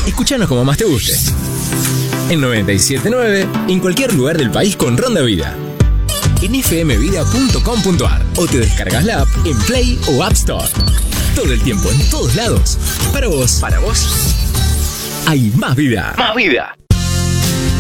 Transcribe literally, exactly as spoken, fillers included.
Escúchanos como más te guste. En noventa y siete punto nueve, en cualquier lugar del país con Ronda Vida. En f m vida punto com punto a r o te descargas la app en Play o App Store. Todo el tiempo, en todos lados. Para vos. Para vos. Hay más vida. Más vida.